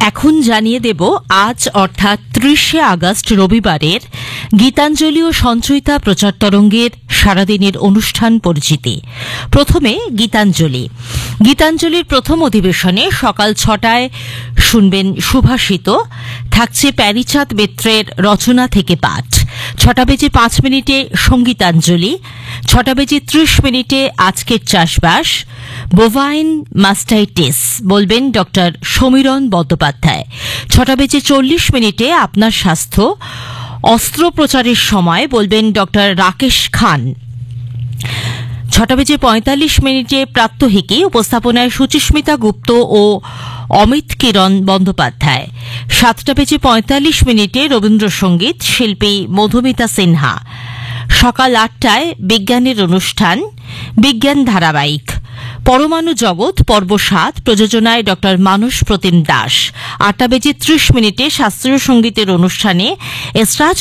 এখন জানিয়ে দেব আজ অর্থাৎ ৩০শে আগস্ট রবিবারের গীতাঞ্জলি ও সঞ্চয়িতা প্রচার তরঙ্গের সারাদিনের অনুষ্ঠান পরিচিতি। প্রথমে গীতাঞ্জলি। গীতাঞ্জলির প্রথম অধিবেশনে সকাল ৬টায় শুনবেন সুভাষিত, থাকছে প্যারীচাঁদ বেত্রের রচনা থেকে পাঠ। ৬টা বেজে ৫ মিনিটে সঙ্গীতাঞ্জলি, ৬টা বেজে ৩০ মিনিটে আজকের চাষবাস, বোভাইন মাস্টাইটিস বলবেন ড সমীরণ বন্দ্যোপাধ্যায়। ৬টা বেজে ৪০ মিনিটে আপনার স্বাস্থ্য, অস্ত্রোপচারের সময় বলবেন ড রাকেশ খান। ৬টা বেজে ৪৫ মিনিটে প্রাত্যহিকী, উপস্থাপনায় সুচিস্মিতা গুপ্ত ও অমিত কিরণ বন্দ্যোপাধ্যায়। ৭টা বেজে ৪৫ মিনিটে রবীন্দ্রসঙ্গীত, শিল্পী মধুমিতা সিনহা। সকাল ৮টায় বিজ্ঞানের অনুষ্ঠান, বিজ্ঞান ধারাবাহিক, পরমাণু জগৎ পর্ব ৭, প্রযোজনায় ড মানস প্রতিম দাস। ৮টা বেজে ৩০ মিনিটে শাস্ত্রীয় সঙ্গীতের অনুষ্ঠানে এসরাজ